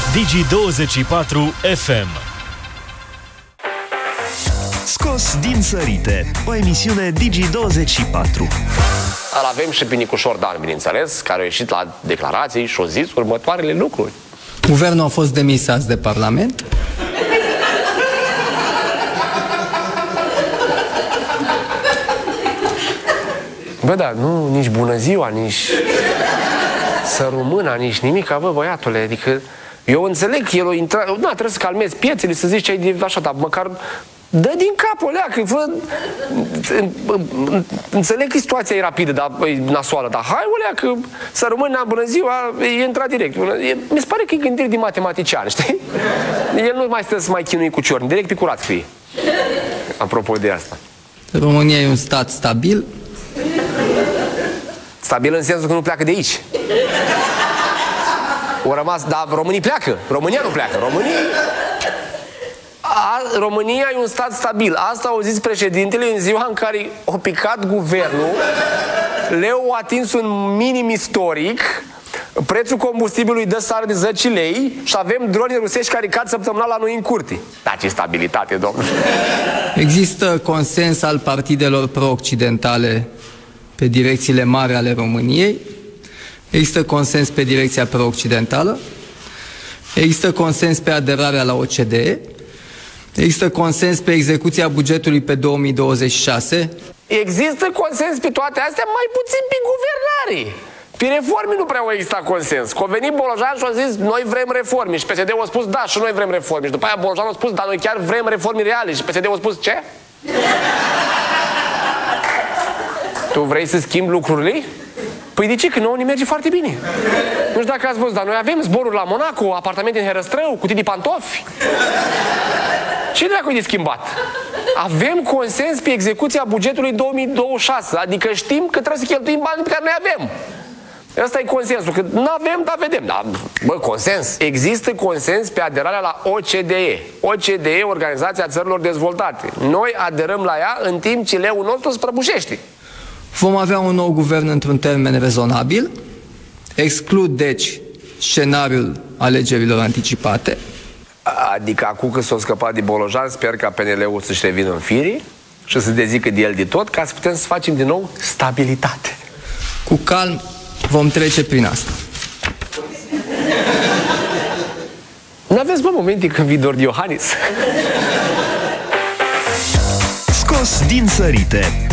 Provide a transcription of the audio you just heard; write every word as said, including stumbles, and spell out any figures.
Digi douăzeci și patru F M. Scos din sărite, o emisiune Digi douăzeci și patru. Îl avem și pe Nicușor Dan, bineînțeles, care a ieșit la declarații și a zis următoarele lucruri. Guvernul a fost demis azi de Parlament. Bă, da, nu, nici bună ziua, nici să rămână, nici nimic, bă, băiatule, adică eu înțeleg că el o intra... Da, trebuie să calmezi piețele, să zici ce ai de așa, dar măcar dă din cap o leacă, fă... Înțeleg că situația e rapidă, dar e nasoală, dar hai o leacă, să rămână, bună ziua, e intrat direct. E, mi se pare că e gândire de matematician, știi? El nu mai stă să mai chinui cu ciorni, direct pe curat scrie. Apropo de asta. România e un stat stabil. Stabil în sensul că nu pleacă de aici. O rămas, dar românii pleacă. România nu pleacă. România... A, România e un stat stabil. Asta au zis președintele în ziua în care a picat guvernul, leu a atins un minim istoric, prețul combustibilului dă sară de zece lei și avem drone rusești care cad săptămânal la noi în curte. Da, ce stabilitate, domnule. Există consens al partidelor pro-occidentale pe direcțiile mari ale României. Există consens pe direcția pro-occidentală. Există consens pe aderarea la O C D E. Există consens pe execuția bugetului pe două mii douăzeci și șase. Există consens pe toate astea, mai puțin pe guvernare. Pe reforme nu prea a existat consens. Că a venit Bolojan și a zis, noi vrem reforme. Și P S D-ul a spus, da, și noi vrem reforme. Și după aia Bolojan a spus, da, noi chiar vrem reforme reale. Și P S D-ul a spus, ce? Tu vrei să schimbi lucrurile? Păi de ce? Că nouă ne merge foarte bine. Nu știu dacă ați văzut, dar noi avem zboruri la Monaco, apartamente în Herăstrău, cutii de pantofi. Ce dracu-i de schimbat? Avem consens pe execuția bugetului două mii douăzeci și șase, adică știm că trebuie să cheltuim banii pe care noi avem. Ăsta e consensul, că nu avem, dar vedem. Dar, bă, consens. Există consens pe aderarea la O C D E. O C D E, Organizația Țărilor Dezvoltate. Noi aderăm la ea în timp ce leul nostru se prăbușește. Vom avea un nou guvern într-un termen rezonabil. Exclud, deci, scenariul alegerilor anticipate. Adică acum că s-a scăpat de Bolojan, sper ca P N L-ul să-și revină în fire și să dezică de el de tot, ca să putem să facem din nou stabilitate. Cu calm vom trece prin asta. Nu aveți, bă, momente când Vidor Iohannis? Scos din sărite,